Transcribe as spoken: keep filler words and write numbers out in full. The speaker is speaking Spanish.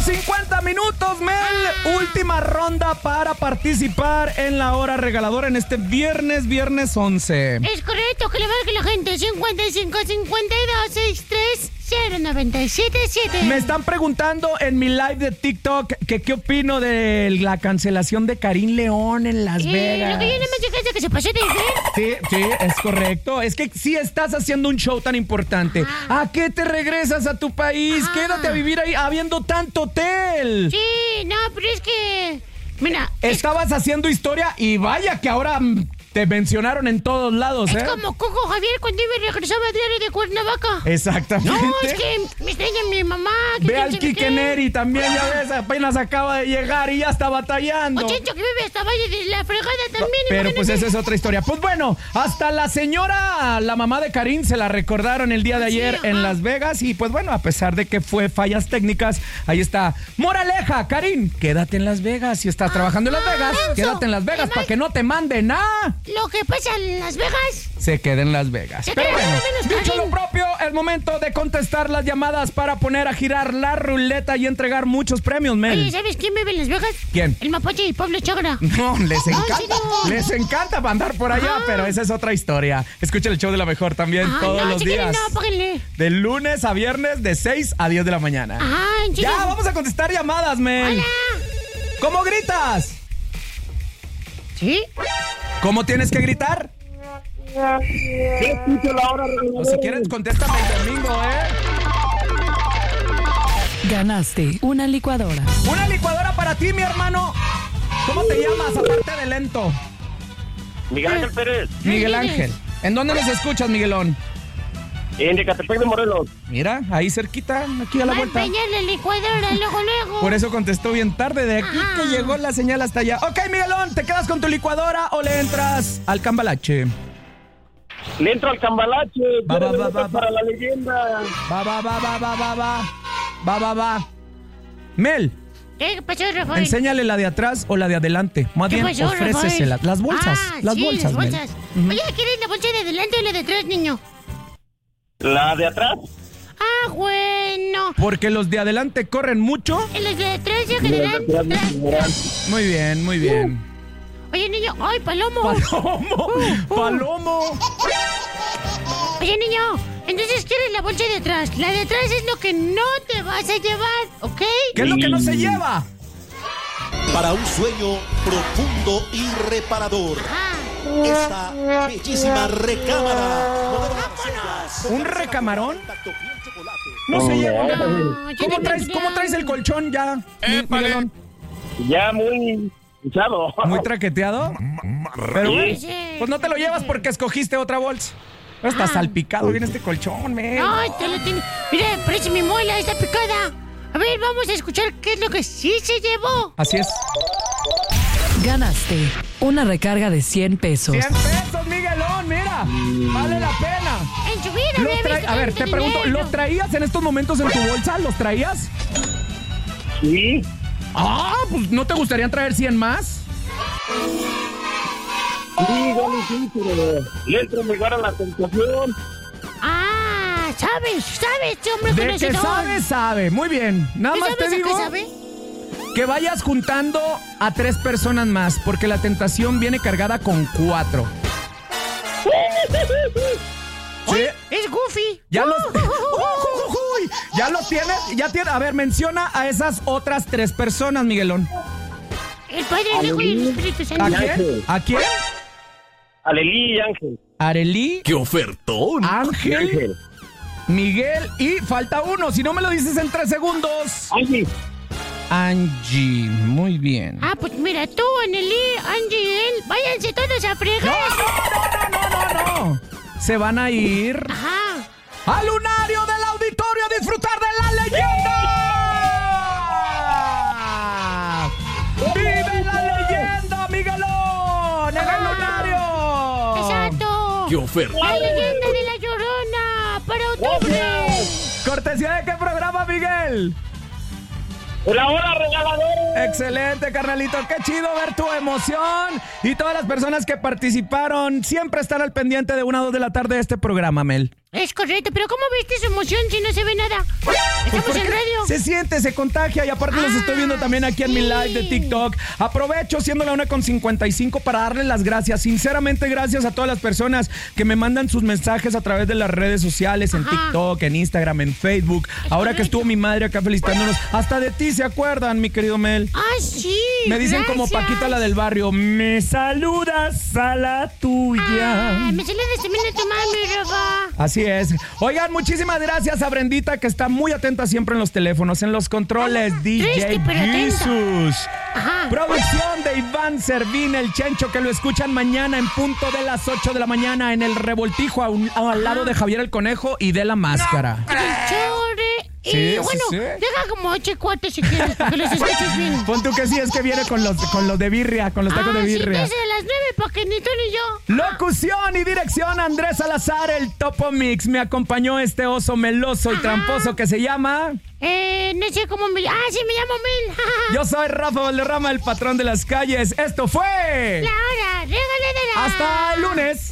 cincuenta minutos, Mel. Ah. Última ronda para participar en la hora regaladora en este viernes, viernes once. Es correcto, que le marque la gente. cincuenta y cinco, cincuenta y dos, sesenta y tres, cero noventa y siete siete. Me están preguntando en mi live de TikTok que qué opino de la cancelación de Karim León en Las eh, Vegas. Lo que yo nada más dije es que se pasó de ver. Sí, sí, es correcto. Es que si estás haciendo un show tan importante, ah. ¿a qué te regresas a tu país? Ah. Quédate a vivir ahí habiendo tanto hotel. Sí, no, pero es que... Mira... Estabas es... haciendo historia y vaya que ahora... te mencionaron en todos lados, ¿eh? Es como Coco Javier cuando iba y regresaba a diario de Cuernavaca. Exactamente. No, es que me extraña mi mamá. Ve al Quique Neri también, ya ves, apenas acaba de llegar y ya está batallando. O Chencho que vive hasta Valle de la Fregada también. No, pero pues esa es otra historia. Pues bueno, hasta la señora, la mamá de Karim, se la recordaron el día de ayer sí, en Las Vegas. Y pues bueno, a pesar de que fue fallas técnicas, ahí está. Moraleja, Karim, quédate en Las Vegas. Si estás ah, trabajando en Las Vegas, ah, quédate en Las Vegas para que no te manden nada. Lo que pasa en Las Vegas se queda en Las Vegas. Se Pero bueno, menos, dicho lo propio, es momento de contestar las llamadas para poner a girar la ruleta y entregar muchos premios, Mel. Oye, ¿sabes quién vive en Las Vegas? ¿Quién? El Mapache y Pablo Chagra. No, les encanta. Ay, sí, no. Les encanta andar por allá, ajá, pero esa es otra historia. Escucha el show de La Mejor también ah, todos no, los si días. Quieren, no, páguenle. De lunes a viernes, de seis a diez de la mañana. Ajá, ya, vamos a contestar llamadas, Mel. Hola. ¿Cómo gritas? ¿Sí? ¿Cómo tienes que gritar? O si quieres, contéstame el domingo, ¿eh? Ganaste una licuadora. Una licuadora para ti, mi hermano. ¿Cómo te llamas, aparte de lento? Miguel Ángel Pérez. Miguel Ángel. ¿En dónde nos escuchas, Miguelón? En Ecatepec de Morelos. Mira, ahí cerquita, aquí a la vuelta. La licuadora, luego, luego. Por eso contestó bien tarde, de aquí ajá, que llegó la señal hasta allá. Ok, Miguelón, ¿te quedas con tu licuadora o le entras al cambalache? Le entro al cambalache. Va, va, va, va, para la leyenda. Va, va, va, va, va, va, va. Va, va, va. Mel. ¿Qué pasó, Rafael? Enséñale la de atrás o la de adelante. Más bien, pasó, ofrécesela. Las bolsas, ah, las sí, bolsas, las bolsas. Mel. Oye, ¿quieres la bolsa de adelante o la de atrás, niño? La de atrás. Ah, bueno. Porque los de adelante corren mucho. ¿Y los de atrás ya generan? Muy bien, muy bien. Uh. Oye, niño, ¡ay, palomo! ¡Palomo! Uh, uh. ¡Palomo! Oye, niño, entonces quieres la bolsa de atrás. La de atrás es lo que no te vas a llevar, ¿ok? ¿Qué es lo que no se lleva? Para un sueño profundo y reparador. Ajá. Esta bellísima recámara. ¡Vámonos! ¿Un recamarón? No se lleva. No, ¿Cómo traes, ¿Cómo traes el colchón ya, Miguelón? Ya muy hinchado. ¿Muy traqueteado? Pero bueno, pues no te lo llevas porque escogiste otra bolsa. Está ah. salpicado bien este colchón, men. No, te lo tiene. Mira, parece mi muela, está picada. A ver, vamos a escuchar qué es lo que sí se llevó. Así es. Ganaste una recarga de cien pesos. cien pesos, Miguelón, mira. Vale la pena. En su vida, tra- A ver, te pregunto, ¿los traías en estos momentos en tu bolsa? ¿Los traías? Sí. Ah, pues ¿no te gustaría traer cien más? Sí, vale, sí, pero le entro mejor a la tentación. Ah, sabes, sabes, este hombre de conocedor. que sabe, sabe. Muy bien. Nada más te digo qué sabe? que vayas juntando a tres personas más, porque la tentación viene cargada con cuatro. ¿Sí? Es Goofy. Ya los, uy, ya los tienes, ya tienes. A ver, menciona a esas otras tres personas, Miguelón. El Padre, el Hijo y el Espíritu Santo. ¿A quién? ¿A quién? Arelí y Ángel. Arelí. ¡Qué ofertón! Ángel, Ángel. Miguel y falta uno. Si no me lo dices en tres segundos. Angie. Angie, muy bien. Ah, pues mira, tú, Anelí, Angie y él, váyanse todos a fregar. No, no, no, no, no, no. Se van a ir Ajá. al lunario del auditorio a disfrutar de la leyenda. ¡Vive la leyenda, Miguelón! ¡En el lunario! ¡Exacto! ¡Qué oferta! ¡La leyenda de la Llorona para octubre! ¿Cortesía de qué programa, Miguel? ¡La hora regaladora! Excelente, carnalito. Qué chido ver tu emoción. Y todas las personas que participaron siempre están al pendiente de una o dos de la tarde de este programa, Mel. Es correcto, pero ¿cómo viste su emoción si no se ve nada? Estamos Pues en radio. se siente, se contagia y aparte los estoy viendo también aquí en mi live de TikTok. Aprovecho siendo la una con cincuenta y cinco para darles las gracias. Sinceramente, gracias a todas las personas que me mandan sus mensajes a través de las redes sociales, en Ajá. TikTok, en Instagram, en Facebook. Ahora que estuvo mi madre acá felicitándonos, hasta de ti se acuerdan, mi querido Mel. Ah, sí. Me dicen como gracias. Paquita la del barrio, me saludas a la tuya. Ah, me saludas también a tu mami, Rafa. Así es. Oigan, muchísimas gracias a Brendita, que está muy atenta siempre en los teléfonos, en los controles. Ah, D J triste, pero atenta. Jesus. Ajá. Producción de Iván Servín, el Chencho, que lo escuchan mañana en punto de las ocho de la mañana en el Revoltijo, a un- al lado de Javier el Conejo y de la Máscara. Chore. Y Sí, sí, bueno, sí. deja como ocho cuates si quieres, para que los escuches bien. Pon tú que sí, es que viene con los, con los de birria, con los tacos ah, de sí, birria. desde las nueve, para que ni tú ni yo. Locución y dirección, Andrés Salazar, el Topo Mix. Me acompañó este oso meloso y Ajá. tramposo que se llama... Eh, no sé cómo me... Ah, sí, me llamo Mil. Yo soy Rafa Valderrama, el patrón de las calles. Esto fue... La hora, regaladera. Hasta el lunes.